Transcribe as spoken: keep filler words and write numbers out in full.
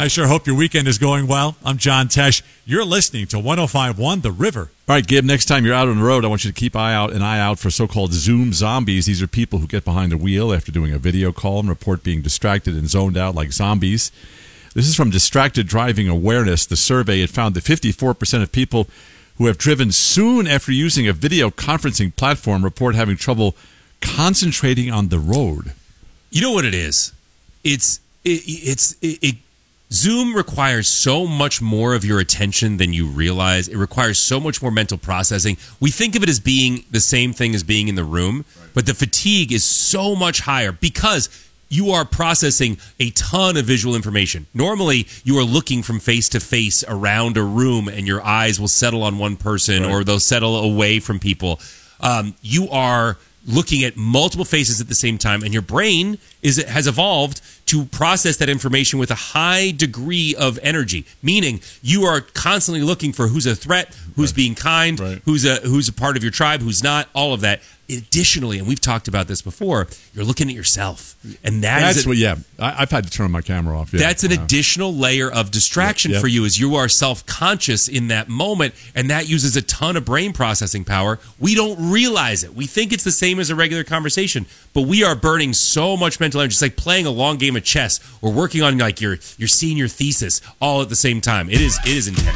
I sure hope your weekend is going well. I'm John Tesh. You're listening to one oh five point one The River. All right, Gib, next time you're out on the road, I want you to keep eye out, an eye out for so-called Zoom zombies. These are people who get behind the wheel after doing a video call and report being distracted and zoned out like zombies. This is from Distracted Driving Awareness. The survey had found that fifty-four percent of people who have driven soon after using a video conferencing platform report having trouble concentrating on the road. You know what it is? It's it, it's it, it Zoom requires so much more of your attention than you realize. It requires so much more mental processing. We think of it as being the same thing as being in the room, but the fatigue is so much higher because you are processing a ton of visual information. Normally, you are looking from face to face around a room and your eyes will settle on one person, right, or they'll settle away from people. Um, you are looking at multiple faces at the same time, and your brain is has evolved to process that information with a high degree of energy, meaning you are constantly looking for who's a threat, who's right. being kind, right. who's a who's a part of your tribe, who's not, all of that. Additionally, and we've talked about this before, you're looking at yourself, and that that's is a, what. Yeah, I, I've had to turn my camera off. Yeah. That's an uh, additional layer of distraction yep. for you, as you are self-conscious in that moment, and that uses a ton of brain processing power. We don't realize it. We think it's the same as a regular conversation, but we are burning so much mental energy. It's like playing a long game of chess or working on like your your senior thesis all at the same time. It is it is intense.